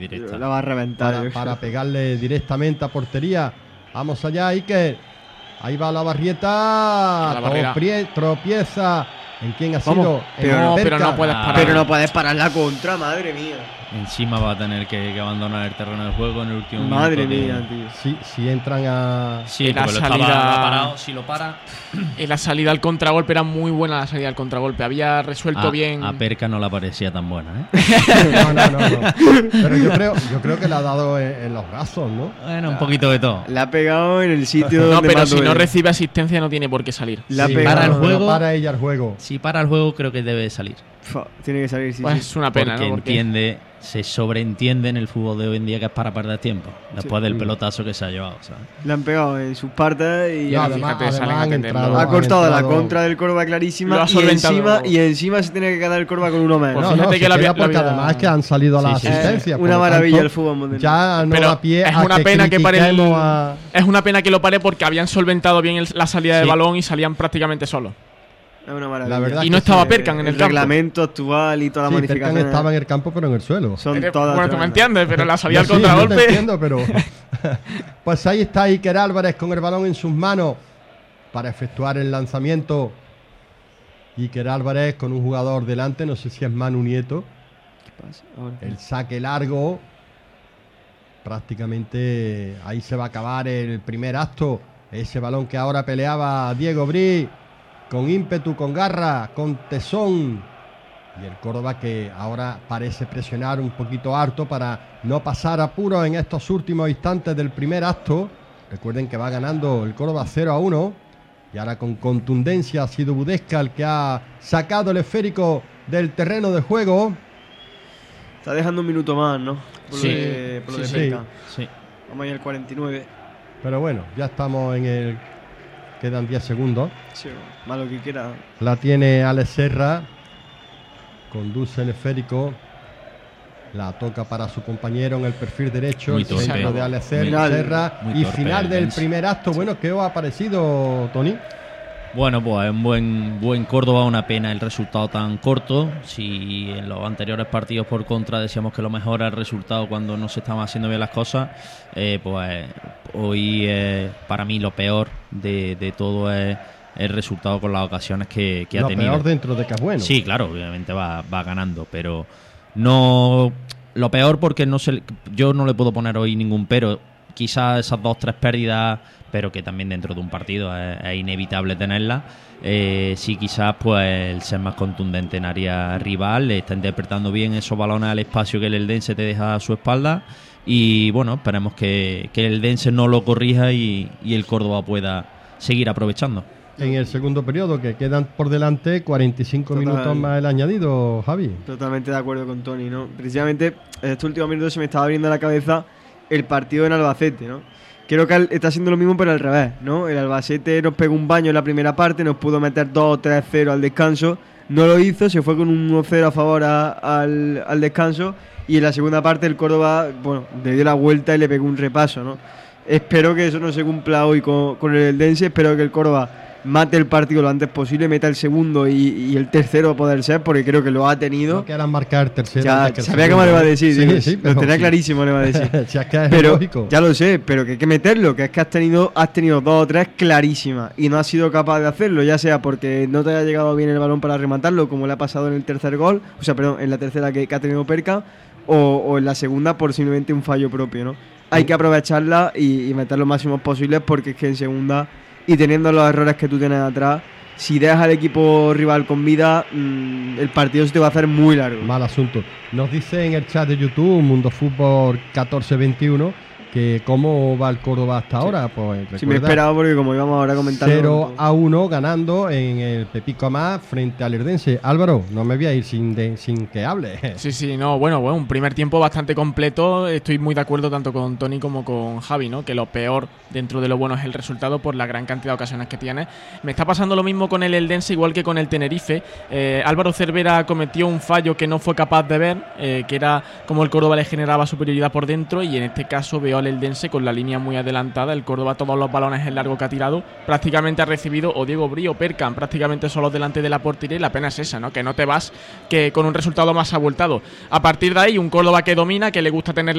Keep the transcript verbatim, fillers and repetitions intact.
directa. La va a reventar. Para, para pegarle directamente a portería. Vamos allá, Iker. Ahí va la Barrieta. La barrera. Tropie- tropieza. ¿En quién ha Vamos, sido? pero En no, Berka. pero no puedes Ah, parar. Pero no puedes parar la contra, madre mía. Encima va a tener que, que abandonar el terreno del juego en el último Madre minuto de- mía, tío. Si, si entran a... Sí, Y la porque lo estaba salida- parado. Si lo para, Y la salida al contragolpe era muy buena, la salida al contragolpe. Había resuelto a, bien. a Perca no la parecía tan buena, ¿eh? No, no, no, no. Pero yo creo, yo creo que le ha dado en, en los brazos, ¿no? Bueno, un poquito de todo. La ha pegado en el sitio No, donde pero más si no duele. recibe asistencia no tiene por qué salir. La ha Sí, pegado. para el pero juego. para ella el juego. Si para el juego, creo que debe salir. Fa, tiene que salir, sí, Pues sí. es una pena, porque ¿no? Porque entiende, se sobreentiende en el fútbol de hoy en día que es para perder tiempo. Después del pelotazo que se ha llevado, ¿sabes? Le han pegado en sus partes y No, ha- además, fíjate, salen además a han atenderlo. entrado, ha han cortado la entrado- contra del Córdoba Lo clarísima ha y solventado. encima, y encima se tiene que quedar el Córdoba con uno menos. Pues No, no, fíjate se que la queda había- la porque había- además es que han salido a la Sí, sí, sí. asistencia. Eh, por una lo maravilla tanto, el fútbol moderno. Ya no Pero da pie es a una que pena que pare el- critiquemos a- es una pena que lo pare porque habían solventado bien el- la salida de Sí. balón y salían prácticamente solos. Es una maravilla. La verdad Y es no que estaba sí, Perkan en el, el campo. reglamento actual y toda la Sí, Perkan modificación. estaba en el campo pero en el suelo. Son Eres- todas bueno, tú me tremendas. entiendes, pero la salida al Yo sí, yo te contragolpe. entiendo, pero pues ahí está Iker Álvarez con el balón en sus manos para efectuar el lanzamiento. Iker Álvarez con un jugador delante, no sé si es Manu Nieto. ¿Qué pasa? Ahora. El saque largo. Prácticamente ahí se va a acabar el primer acto. Ese balón que ahora peleaba Diego Brí con ímpetu, con garra, con tesón. Y el Córdoba que ahora parece presionar un poquito harto para no pasar apuro en estos últimos instantes del primer acto. Recuerden que va ganando el Córdoba cero a uno. Y ahora con contundencia ha sido Budesca el que ha sacado el esférico del terreno de juego. Está dejando un minuto más, ¿no? Por Sí, lo de, por lo sí, de sí. Perkan. Sí. Vamos ahí al cuarenta y nueve. Pero bueno, ya estamos en el... Quedan diez segundos. Sí, malo que quiera. La tiene Alex Serra. Conduce el esférico. La toca para su compañero en el perfil derecho. Muy El torpe. centro de Alex Ser- Muy- Serra. muy Y torpe final el del Dense. primer acto. Bueno, ¿qué os ha parecido, Tony? Bueno, pues un buen, buen Córdoba, una pena el resultado tan corto. Si en los anteriores partidos por contra decíamos que lo mejor era el resultado cuando no se estaban haciendo bien las cosas, eh, pues hoy eh, para mí lo peor de, de todo es el resultado con las ocasiones que, que ha Lo tenido. peor dentro de que es bueno. Sí, claro, obviamente va, va ganando, pero no lo peor porque no se, yo no le puedo poner hoy ningún pero. Quizás esas dos, tres pérdidas, pero que también dentro de un partido es, es inevitable tenerlas. Eh, sí, quizás pues el ser más contundente en área rival, está interpretando bien esos balones al espacio que el Eldense te deja a su espalda. Y bueno, esperemos que, que el Eldense no lo corrija y, y el Córdoba pueda seguir aprovechando. En el segundo periodo, que quedan por delante cuarenta y cinco Total. minutos más el añadido, Javi. Totalmente de acuerdo con Tony, ¿no? Precisamente, en estos últimos minutos se me estaba abriendo la cabeza el partido en Albacete, ¿no? Creo que está haciendo lo mismo, pero al revés, ¿no? El Albacete nos pegó un baño en la primera parte, nos pudo meter dos o tres cero al descanso. No lo hizo, se fue con un uno cero a favor a- al, al descanso. Y en la segunda parte el Córdoba, bueno, le dio la vuelta y le pegó un repaso, ¿no? Espero que eso no se cumpla hoy con, con el Eldense. Espero que el Córdoba mate el partido lo antes posible, meta el segundo y, y el tercero a poder ser, porque creo que lo ha tenido. No quieran marcar el tercero. Ya, antes que el sabía que segundo. me lo iba a decir, Sí, digo, sí, lo pero tenía sí. clarísimo, le iba a decir. Si es que es Pero lógico. ya lo sé, pero que hay que meterlo, que es que has tenido, has tenido dos o tres clarísimas y no has sido capaz de hacerlo, ya sea porque no te haya llegado bien el balón para rematarlo, como le ha pasado en el tercer gol, o sea, perdón, en la tercera que, que ha tenido Perca, o, o en la segunda por simplemente un fallo propio, ¿no? Hay que aprovecharla y, y meter lo máximo posible, porque es que en segunda, y teniendo los errores que tú tienes atrás, si dejas al equipo rival con vida, mmm, el partido se te va a hacer muy largo. Mal asunto. Nos dice en el chat de YouTube, Mundo Fútbol catorce veintiuno, que cómo va el Córdoba hasta ahora. Pues Si me he recuerda, esperado, porque como íbamos ahora comentando... cero a uno ganando en el Pepico Amá frente al Herdense. Álvaro, no me voy a ir sin, de, sin que hable. Sí, sí, no, bueno, bueno, un primer tiempo bastante completo. Estoy muy de acuerdo tanto con Tony como con Javi, ¿no? Que lo peor dentro de lo bueno es el resultado por la gran cantidad de ocasiones que tiene. Me está pasando lo mismo con el Eldense, igual que con el Tenerife. Eh, Álvaro Cervera cometió un fallo que no fue capaz de ver, eh, que era como el Córdoba le generaba superioridad por dentro, y en este caso veo al Eldense con la línea muy adelantada. El Córdoba, todos los balones en largo que ha tirado, prácticamente ha recibido o Diego Brí o Perkan prácticamente solo delante de la portería, y la pena es esa, ¿no? Que no te vas que con un resultado más abultado. A partir de ahí, un Córdoba que domina, que le gusta tener